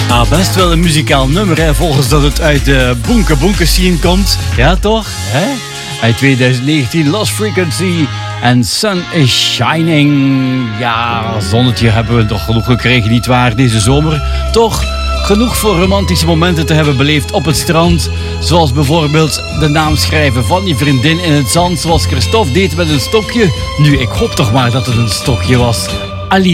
Ah, best wel een muzikaal nummer, hè, volgens dat het uit de boenke scene komt. Ja, toch? Hè? Uit 2019, Lost Frequency en Sun is Shining. Ja, zonnetje hebben we toch genoeg gekregen, nietwaar, deze zomer? Toch genoeg voor romantische momenten te hebben beleefd op het strand. Zoals bijvoorbeeld de naam schrijven van je vriendin in het zand, zoals Christophe deed met een stokje. Nu, ik hoop toch maar dat het een stokje was.